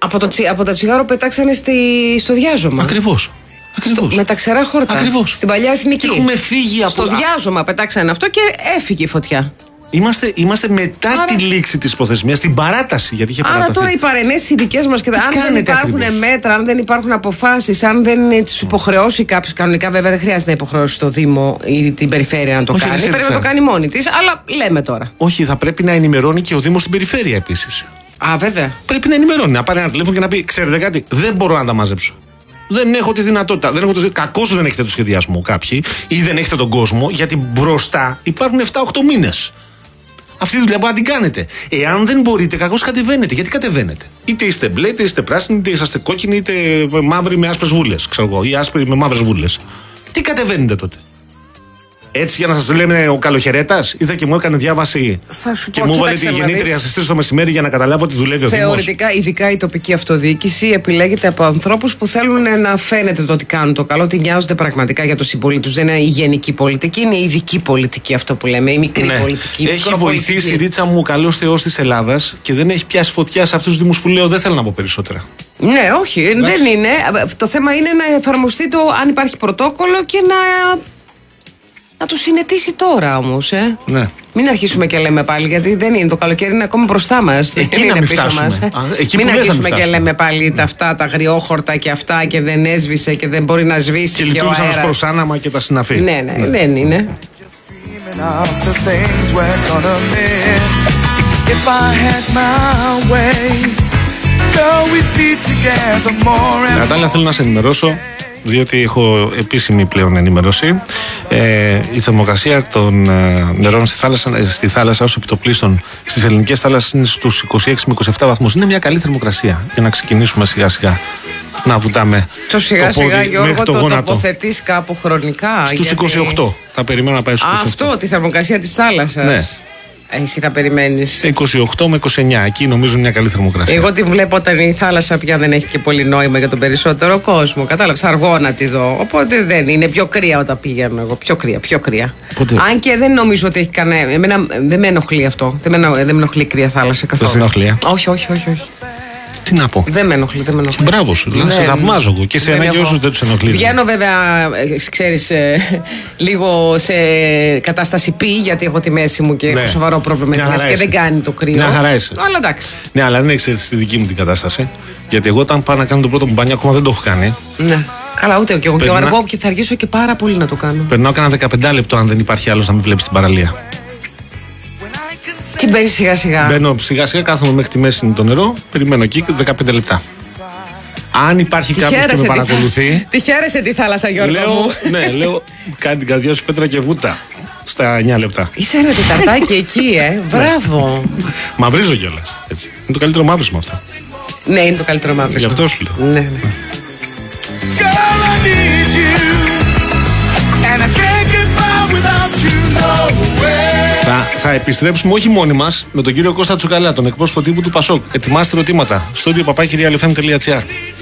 Από τα τσιγάρο πετάξανε στο διάζωμα. Ακριβώς. Με τα ξερά χόρτα. Ακριβώς. Στην παλιά Εθνική. Έχουμε φύγει από. Στο διάζωμα πετάξανε αυτό και έφυγε η φωτιά. Είμαστε μετά τη λήξη της προθεσμίας, την παράταση. Γιατί είχε παραταθεί. Άρα τώρα οι παρενέσεις οι δικές μας, αν δεν υπάρχουν μέτρα, αν δεν υπάρχουν αποφάσεις, αν δεν τους υποχρεώσει κάποιος, κανονικά βέβαια δεν χρειάζεται να υποχρεώσει το Δήμο ή την Περιφέρεια να το κάνει. Πρέπει να το κάνει μόνη της, αλλά λέμε τώρα. Όχι, θα πρέπει να ενημερώνει και ο Δήμος στην Περιφέρεια επίσης. Α, βέβαια. Πρέπει να ενημερώνει, να πάρει ένα τηλέφωνο και να πει: ξέρετε κάτι, δεν μπορώ να τα μαζέψω. Δεν έχω τη δυνατότητα. Κακώς δεν έχετε το σχεδιασμό κάποιοι ή δεν έχετε τον κόσμο, γιατί μπροστά υπάρχουν 7-8 μήνες. Αυτή τη δουλειά μπορεί να την κάνετε. Εάν δεν μπορείτε, κακώς κατεβαίνετε. Γιατί κατεβαίνετε? Είτε είστε μπλε, είτε είστε πράσινοι, είτε είσαστε κόκκινοι, είτε μαύροι με άσπρες βούλες. Ξέρω εγώ, ή άσπροι με μαύρες βούλες. Τι κατεβαίνετε τότε? Έτσι για να σας λένε ο καλοχαιρέτας? Είδα και μου έκανε διάβαση και μου έβαλε τη γεννήτρια στις 3 το μεσημέρι για να καταλάβω ότι δουλεύει ο Δήμος. Θεωρητικά, ειδικά η τοπική αυτοδιοίκηση επιλέγεται από ανθρώπους που θέλουν να φαίνεται το ότι κάνουν το καλό, ότι νοιάζονται πραγματικά για τους συμπολίτες. Δεν είναι η γενική πολιτική, είναι η ειδική πολιτική αυτό που λέμε, η μικρή πολιτική. Έχει βοηθήσει η Ρίτσα μου ο καλός Θεός της Ελλάδας και δεν έχει πιάσει φωτιά σε αυτούς τους Δήμους που λέω δεν θέλω να πω περισσότερα. Ναι, όχι, δεν είναι. Το θέμα είναι να εφαρμοστεί αν υπάρχει πρωτόκολλο και να το συνετίσει τώρα όμως, Ναι. Μην αρχίσουμε και λέμε πάλι, γιατί δεν είναι. Το καλοκαίρι είναι ακόμα μπροστά μας. Εκεί να μην φτάσουμε. Μην αρχίσουμε και λέμε πάλι τα αγριόχορτα και αυτά και δεν έσβησε και δεν μπορεί να σβήσει. Και λειτουργήσαν ως προσάναμα και τα συναφή. Ναι, δεν είναι. Νατάλια, θέλω να σε ενημερώσω, διότι έχω επίσημη πλέον ενημέρωση. Η θερμοκρασία των νερών στη θάλασσα ως επιτοπλίστων στις ελληνικές θάλασσες είναι στους 26 με 27 βαθμούς. Είναι μια καλή θερμοκρασία για να ξεκινήσουμε σιγά σιγά να βουτάμε το σιγά σιγά, Γιώργο, το γόνατο. τοποθετείς κάπου χρονικά? Στους 28 θα περιμένω να πάει στους 28. Αυτό, τη θερμοκρασία της θάλασσας. Ναι. Εσύ θα περιμένεις 28 με 29, εκεί νομίζω είναι μια καλή θερμοκρασία. Εγώ την βλέπω όταν η θάλασσα πια δεν έχει και πολύ νόημα για τον περισσότερο κόσμο. Κατάλαβες, αργό να τη δω. Οπότε δεν είναι, πιο κρύα όταν πηγαίνω εγώ. Πιο κρύα. Πότε? Αν και δεν νομίζω ότι έχει κανένα. Εμένα δεν με ενοχλεί αυτό. Δεν με ενοχλεί η κρύα θάλασσα καθόλου. Δεν σε ενοχλεί? Όχι. Τι να πω. Δεν με ενοχλεί. Μπράβο σου, σε θαυμάζω εγώ και σε ένα και όσους δεν τους ενοχλεί. Βγαίνω βέβαια, ξέρεις, λίγο σε κατάσταση πι, γιατί έχω τη μέση μου και έχω σοβαρό πρόβλημα και δεν κάνει το κρύο. Μια χαρά είσαι. Αλλά εντάξει. Ναι, αλλά δεν έχεις έρθει στη δική μου την κατάσταση. Γιατί εγώ όταν πάω να κάνω το πρώτο μου μπάνιο, ακόμα δεν το έχω κάνει. Ναι. Καλά, ούτε και εγώ. Και αργό και θα αργήσω και πάρα πολύ να το κάνω. Περνάω κανένα 15 λεπτό αν δεν υπάρχει άλλος να με βλέπει στην παραλία. Τι μπαίνεις σιγά σιγά? Μπαίνω σιγά σιγά, κάθομαι μέχρι τη μέση είναι το νερό, περιμένω εκεί 15 λεπτά. Αν υπάρχει κάποιος που με παρακολουθεί. Τι χαίρεσαι τη θάλασσα, Γιώργο μου. Ναι, λέω, κάνει την καρδιά σου πέτρα και βούτα στα 9 λεπτά. Είσαι ένα τεταρτάκι εκεί, μπράβο. Μαυρίζω κιόλας. Είναι το καλύτερο μαύρισμα αυτό. Ναι, είναι το καλύτερο μαύρισμα. Γι' αυτό σου λέω. Ναι. Θα επιστρέψουμε όχι μόνοι μας, με τον κύριο Κώστα Τσουκαλά, τον εκπρόσωπο τύπου του Πασόκ. Ετοιμάστε ερωτήματα στο studio papakirialfm.gr.